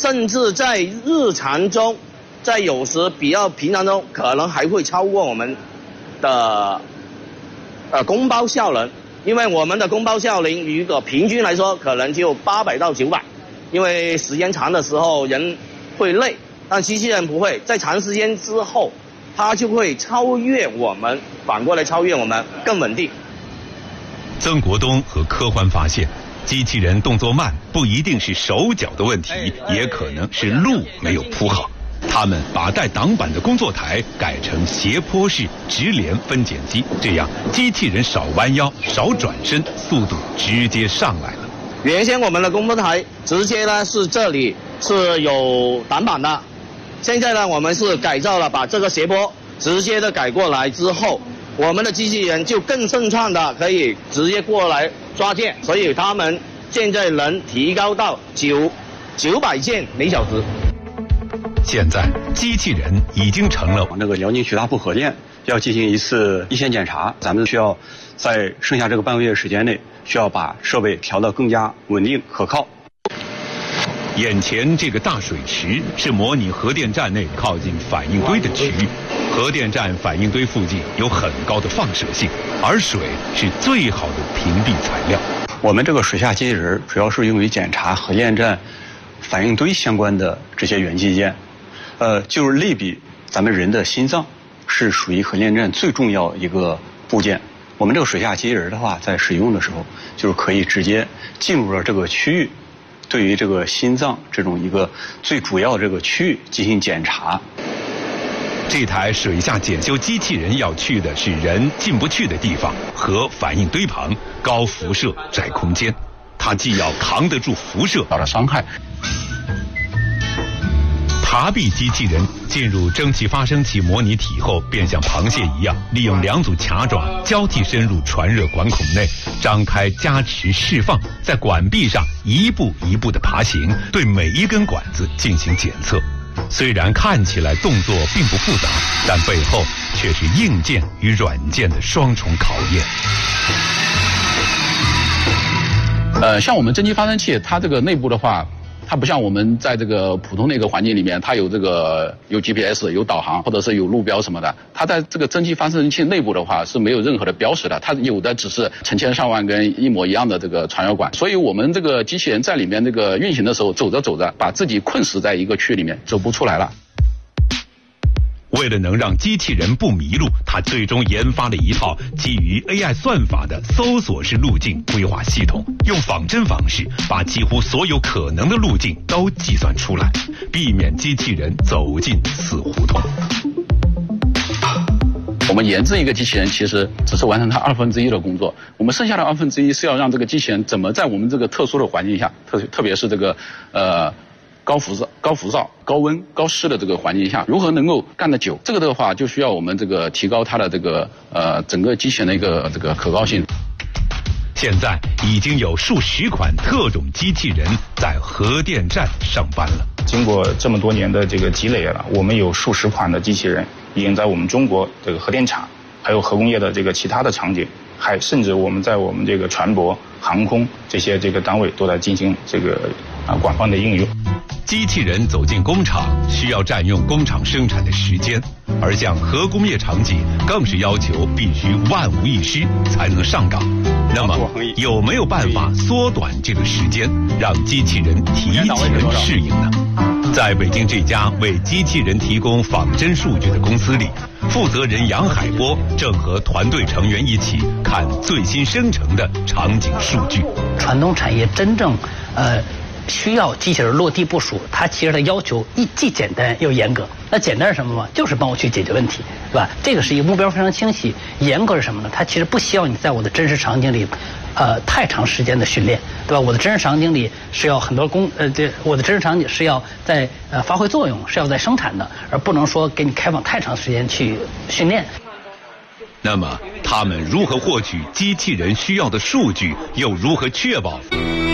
甚至在日常中，在有时比较平常中，可能还会超过我们的公包效能。因为我们的公包效能，如果平均来说，可能就800到900，因为时间长的时候人会累，但机器人不会，在长时间之后，它就会超越我们，反过来超越我们，更稳定。 曾国东和柯欢发现，机器人动作慢不一定是手脚的问题，也可能是路没有铺好。他们把带挡板的工作台改成斜坡式直连分拣机，这样机器人少弯腰、少转身，速度直接上来了。 原先我们的工作台直接呢是这里是有挡板的，现在呢我们是改造了，把这个斜坡直接的改过来之后，我们的机器人就更顺畅的可以直接过来抓件，所以他们现在能提高到900件每小时。 现在机器人已经成了那个辽宁曲大铺核电要进行一次一线检查，咱们需要在剩下这个半个月时间内，需要把设备调得更加稳定可靠。 眼前这个大水池是模拟核电站内靠近反应堆的区域，核电站反应堆附近有很高的放射性，而水是最好的屏蔽材料。 我们这个水下机器人主要是用于检查核电站反应堆相关的这些元器件。就是类比咱们人的心脏是属于核电站最重要一个部件。我们这个水下机器人的话，在使用的时候，就是可以直接进入了这个区域，对于这个心脏这种一个最主要的这个区域进行检查。 这台水下检修机器人要去的是人进不去的地方和反应堆旁高辐射窄空间，它既要扛得住辐射到了伤害。 爬壁机器人进入蒸汽发生器模拟体后，便像螃蟹一样，利用2组卡爪交替深入传热管孔内，张开加持释放，在管壁上一步一步地爬行，对每一根管子进行检测。虽然看起来动作并不复杂，但背后却是硬件与软件的双重考验。 像我们蒸汽发生器，它这个内部的话，它不像我们在这个普通的一个环境里面，它有有 GPS 有导航或者是有路标什么的，它在这个蒸汽发生器内部的话是没有任何的标识的，它有的只是成千上万根一模一样的这个传热管，所以我们这个机器人在里面这个运行的时候，走着走着把自己困死在一个区里面，走不出来了。 为了能让机器人不迷路，他最终研发了一套基于 AI 算法的搜索式路径规划系统，用仿真方式把几乎所有可能的路径都计算出来，避免机器人走进死胡同。 我们研制一个机器人，其实只是完成它1/2的工作，我们剩下的1/2是要让这个机器人怎么在我们这个特殊的环境下，特别是这个高浮躁、高温、高湿的这个环境下，如何能够干得久？这个的话，就需要我们这个提高它的这个整个机器人的一个这个可靠性。 现在已经有数十款特种机器人在核电站上班了。 经过这么多年的这个积累了，我们有数十款的机器人已经在我们中国这个核电厂，还有核工业的这个其他的场景，还甚至我们在我们这个船舶、航空这些这个单位都在进行这个广泛的应用。 机器人走进工厂需要占用工厂生产的时间，而像核工业场景更是要求必须万无一失才能上岗。那么有没有办法缩短这个时间，让机器人提前适应呢？在北京这家为机器人提供仿真数据的公司里，负责人杨海波正和团队成员一起看最新生成的场景数据。 传统产业真正需要机器人落地部署，它其实的要求既简单又严格。那简单是什么嘛？就是帮我去解决问题，对吧？这个是一个目标非常清晰。严格是什么呢？它其实不需要你在我的真实场景里，太长时间的训练，对吧？我的真实场景里是要很多我的真实场景是要在发挥作用，是要在生产的，而不能说给你开放太长时间去训练。 那么他们如何获取机器人需要的数据，又如何确保